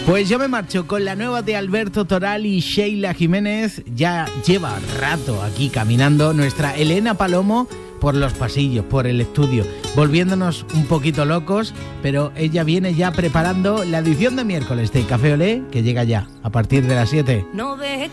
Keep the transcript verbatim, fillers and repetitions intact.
Pues yo me marcho con la nueva de Alberto Toral y Sheila Jiménez. Ya lleva rato aquí caminando nuestra Elena Palomo por los pasillos, por el estudio, volviéndonos un poquito locos, pero ella viene ya preparando la edición de miércoles de Café Olé, que llega ya a partir de las siete. No deje